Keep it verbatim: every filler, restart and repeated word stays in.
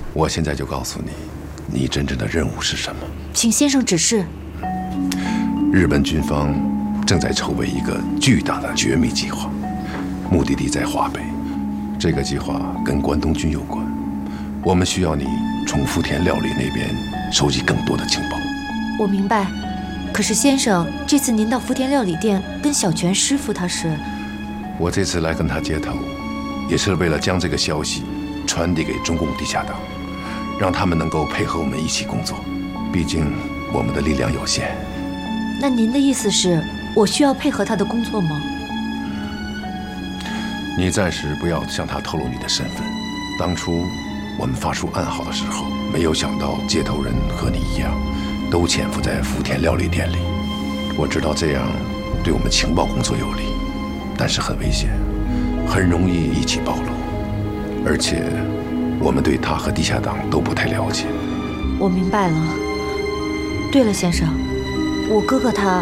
我现在就告诉你，你真正的任务是什么。 请先生指示。 日本军方正在筹备一个巨大的绝密计划，目的地在华北。这个计划跟关东军有关，我们需要你从福田料理那边收集更多的情报。 我明白，可是先生，这次您到福田料理店跟小泉师傅他是…… 我这次来跟他接头，也是为了将这个消息传递给中共地下党，让他们能够配合我们一起工作。毕竟我们的力量有限。 那您的意思是，我需要配合他的工作吗？ 你暂时不要向他透露你的身份。当初我们发出暗号的时候，没有想到接头人和你一样，都潜伏在福田料理店里。我知道这样对我们情报工作有利，但是很危险，很容易一起暴露。而且我们对他和地下党都不太了解。 我明白了。对了，先生，我哥哥他